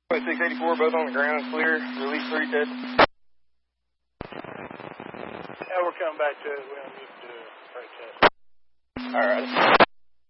684, both on the ground, clear, release 3 test. Yeah, we're coming back to it. We don't need to do a test. All right.